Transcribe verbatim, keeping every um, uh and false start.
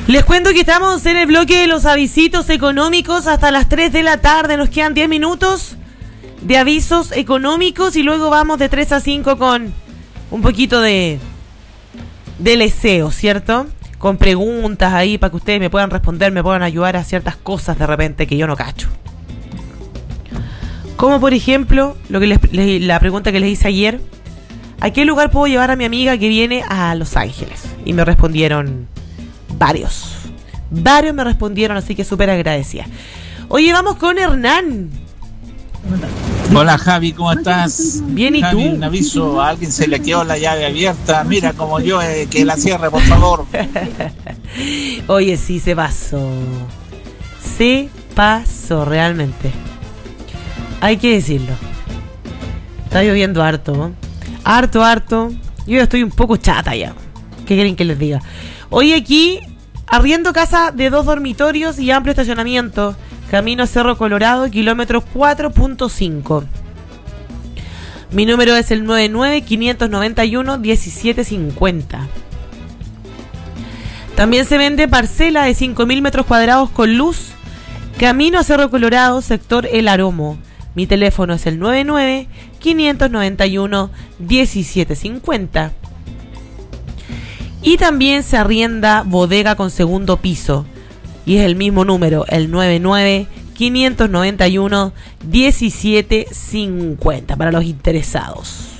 Les cuento que estamos en el bloque de los avisitos económicos hasta las tres de la tarde. Nos quedan diez minutos de avisos económicos y luego vamos de tres a cinco con un poquito de, de leseo, ¿cierto? Con preguntas ahí para que ustedes me puedan responder, me puedan ayudar a ciertas cosas de repente que yo no cacho. Como por ejemplo, lo que les, les, la pregunta que les hice ayer: ¿a qué lugar puedo llevar a mi amiga que viene a Los Ángeles? Y me respondieron varios. Varios me respondieron, así que súper agradecida. Oye, vamos con Hernán. Hola Javi, ¿cómo estás? Bien, ¿y Javi, tú? un aviso, a alguien se le quedó la llave abierta. Mira como yo, eh, que la cierre, por favor. Oye, sí, se pasó. Se pasó, realmente. Hay que decirlo. Está lloviendo harto, ¿no? Harto, harto. Yo ya estoy un poco chata ya. ¿Qué quieren que les diga? Hoy aquí, arriendo casa de dos dormitorios y amplio estacionamiento. Camino Cerro Colorado, kilómetro cuatro punto cinco. Mi número es el nueve nueve, quinientos noventa y uno, diecisiete cincuenta. También se vende parcela de cinco mil metros cuadrados con luz. Camino a Cerro Colorado, sector El Aromo. Mi teléfono es el nueve nueve, quinientos noventa y uno, diecisiete cincuenta. Y también se arrienda bodega con segundo piso. Y es el mismo número, el nueve nueve, quinientos noventa y uno, diecisiete cincuenta, para los interesados.